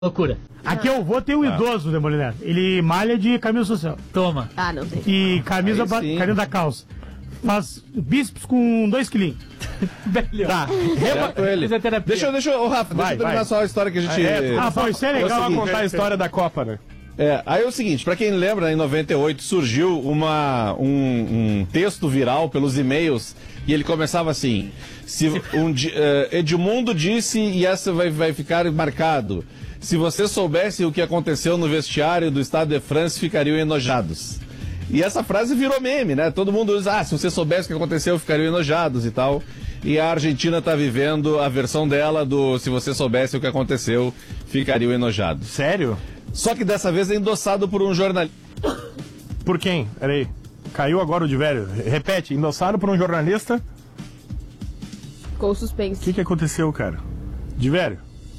Loucura. Aqui eu vou ter um idoso, Demoliner. Ele malha de camisa social. Toma. Ah, não tem. E camisa da calça. Faz bíceps com 2 quilinhos. Tá, ele. Deixa eu, Rafa, deixa eu terminar só a história que a gente... Pô, isso é legal. Vou contar a história da Copa, né? Aí é o seguinte, pra quem lembra, em 98 surgiu um texto viral pelos e-mails e ele começava assim: Edmundo disse, e essa vai ficar marcado, se vocês soubessem o que aconteceu no vestiário do Stade de France, ficariam enojados. E essa frase virou meme, né? Todo mundo diz, se você soubesse o que aconteceu, ficariam enojados e tal. E a Argentina tá vivendo a versão dela do se você soubesse o que aconteceu, ficariam enojados. Sério? Só que dessa vez é endossado por um jornalista. Por quem? Peraí. Caiu agora o de velho. Repete, endossado por um jornalista. Ficou suspenso. O que aconteceu, cara? De velho?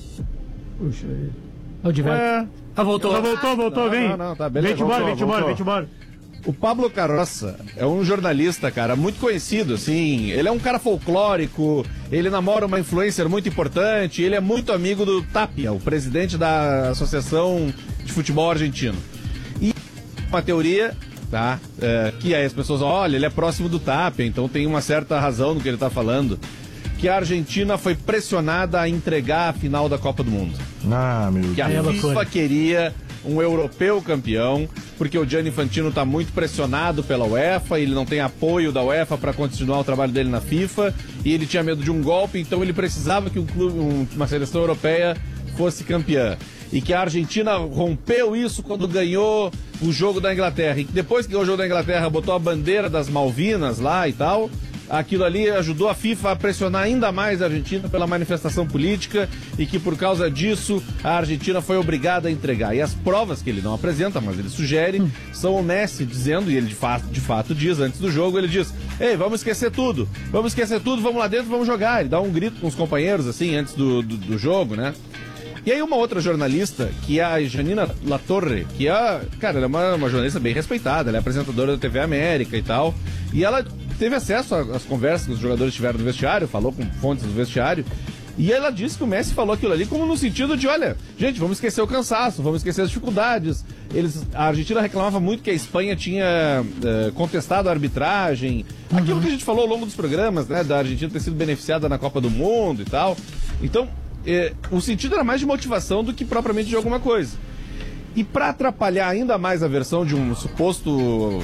Puxa, O de velho. voltou, vem. Não, tá, beleza. Vem-te embora. O Pablo Carroça é um jornalista, cara, muito conhecido, assim. Ele é um cara folclórico, ele namora uma influencer muito importante, ele é muito amigo do Tapia, o presidente da Associação de Futebol Argentino. E uma teoria, tá? Que aí as pessoas, olha, ele é próximo do Tapia, então tem uma certa razão no que ele tá falando. Que a Argentina foi pressionada a entregar a final da Copa do Mundo. Meu Deus. Que a FIFA queria um europeu campeão, porque o Gianni Infantino está muito pressionado pela UEFA, ele não tem apoio da UEFA para continuar o trabalho dele na FIFA, e ele tinha medo de um golpe, então ele precisava que uma seleção europeia fosse campeã. E que a Argentina rompeu isso quando ganhou o jogo da Inglaterra. E que depois que ganhou o jogo da Inglaterra, botou a bandeira das Malvinas lá e tal. Aquilo ali ajudou a FIFA a pressionar ainda mais a Argentina pela manifestação política e que por causa disso a Argentina foi obrigada a entregar. E as provas que ele não apresenta, mas ele sugere, são o Messi dizendo, e ele de fato diz antes do jogo, ele diz: ei, vamos esquecer tudo, vamos lá dentro, vamos jogar. Ele dá um grito com os companheiros assim antes do jogo, né? E aí uma outra jornalista, que é a Janina Latorre, que ela é uma jornalista bem respeitada, ela é apresentadora da TV América e tal, e ela teve acesso às conversas que os jogadores tiveram no vestiário, falou com fontes do vestiário, e ela disse que o Messi falou aquilo ali como no sentido de, olha, gente, vamos esquecer o cansaço, vamos esquecer as dificuldades. A Argentina reclamava muito que a Espanha tinha contestado a arbitragem, aquilo que a gente falou ao longo dos programas, né, da Argentina ter sido beneficiada na Copa do Mundo e tal. Então, o sentido era mais de motivação do que propriamente de alguma coisa. E para atrapalhar ainda mais a versão de um suposto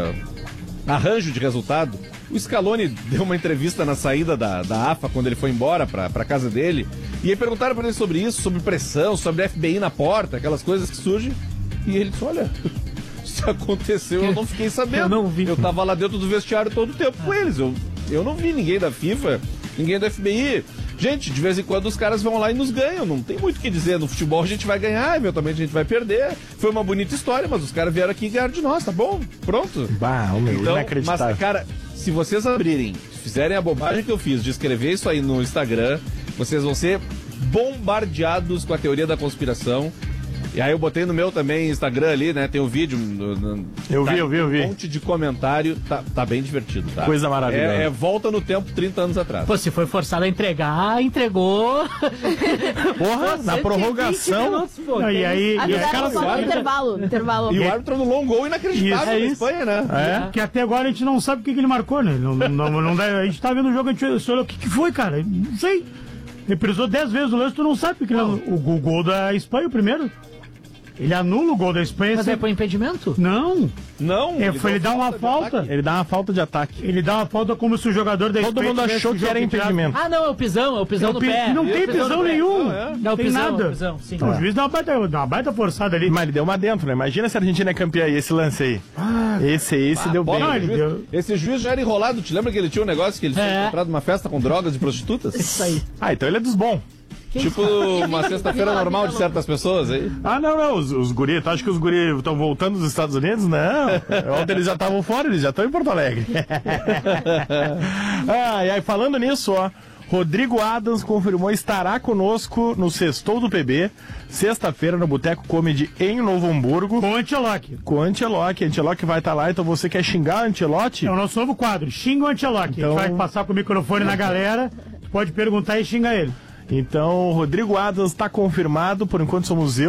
arranjo de resultado, o Scaloni deu uma entrevista na saída da AFA, quando ele foi embora para casa dele, e aí perguntaram para ele sobre isso, sobre pressão, sobre FBI na porta, aquelas coisas que surgem, e ele disse, olha, isso aconteceu, eu não fiquei sabendo. Eu não vi. Eu tava lá dentro do vestiário todo o tempo com eles, eu não vi ninguém da FIFA, ninguém da FBI. Gente, de vez em quando os caras vão lá e nos ganham, não tem muito o que dizer, no futebol a gente vai ganhar, eventualmente a gente vai perder, foi uma bonita história, mas os caras vieram aqui e ganharam de nós, tá bom? Pronto. Então, inacreditável. Mas, cara, se vocês fizerem a bobagem que eu fiz de escrever isso aí no Instagram, vocês vão ser bombardeados com a teoria da conspiração. E aí eu botei no meu também Instagram ali, né? Tem o vídeo. Eu vi. Um monte de comentário. Tá bem divertido, tá? Coisa maravilhosa. Volta no tempo 30 anos atrás. Pô, se foi forçado a entregar, entregou. Porra, na prorrogação. Minutos, pô, E aí Avisaram cara só no intervalo. E o árbitro no long gol inacreditável na Espanha, né? Que até agora a gente não sabe o que ele marcou, né? Não deve, a gente tá vendo o jogo, a gente olhou, o que foi, cara? Não sei. Ele prisou 10 vezes o lance, tu não sabe, porque o gol da Espanha, o primeiro. Ele anula o gol da Espanha. Mas é por impedimento? Não. Ele dá uma falta. Ele dá uma falta de ataque. Ele dá uma falta como se o jogador da Espanha... Todo mundo achou que era impedimento. Ah, não, é o pisão no pé. Não tem pisão nenhum. Não tem nada. Sim. O juiz dá uma baita forçada ali. Mas ele deu uma dentro, né? Imagina se a Argentina é campeã e esse lance aí. Esse deu bem. Esse juiz já era enrolado. Te lembra que ele tinha um negócio que ele tinha comprado numa festa com drogas e prostitutas? Isso aí. Então ele é dos bons. Tipo uma sexta-feira normal de certas pessoas aí. Não. Os guris, tu acha que os guris estão voltando dos Estados Unidos? Não. Ontem eles já estavam fora, eles já estão em Porto Alegre. E aí, falando nisso, Rodrigo Adams confirmou estará conosco no Sextou do PB, sexta-feira no Boteco Comedy em Novo Hamburgo. Com o Ancelotti. Ancelotti vai estar lá, então você quer xingar o Ancelotti? É o nosso novo quadro, xinga o Ancelotti. Então... A gente vai passar com o microfone na galera, pode perguntar e xinga ele. Então, Rodrigo Adams está confirmado, por enquanto somos eu.